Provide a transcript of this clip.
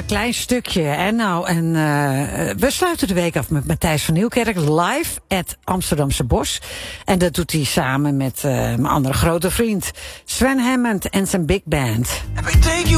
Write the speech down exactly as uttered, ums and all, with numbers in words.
klein stukje. En nou, en uh, we sluiten de week af met Matthijs van Nieuwkerk live at Amsterdamse Bos. En dat doet hij samen met uh, mijn andere grote vriend Sven Hammond en zijn big band.